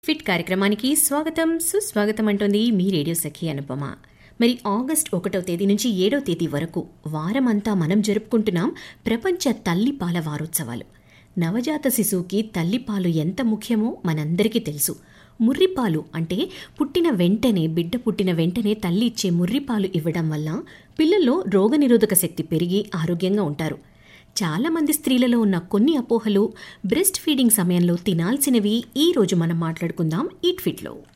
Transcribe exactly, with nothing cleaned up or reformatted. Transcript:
Fit కార్యక్రమానికి స్వాగతం సుస్వాగతం అంటోంది మీ రేడియో సఖి అనుపమ. మరి ఆగస్ట్ ఒకటో తేదీ నుంచి ఏడో తేదీ వరకు వారమంతా మనం జరుపుకుంటున్నాం ప్రపంచ తల్లిపాల వారోత్సవాలు. నవజాత శిశువుకి తల్లిపాలు ఎంత ముఖ్యమో మనందరికీ తెలుసు. ముర్రిపాలు అంటే పుట్టిన వెంటనే బిడ్డ పుట్టిన వెంటనే తల్లి ఇచ్చే ముర్రిపాలు ఇవ్వడం వల్ల పిల్లల్లో రోగనిరోధక శక్తి పెరిగి ఆరోగ్యంగా ఉంటారు. చాలా మంది స్త్రీలలో ఉన్న కొన్ని అపోహలు బ్రెస్ట్ ఫీడింగ్ సమయంలో తినాల్సినవి ఈ రోజు మనం మాట్లాడుకుందాం ఈట్ ఫిట్లో.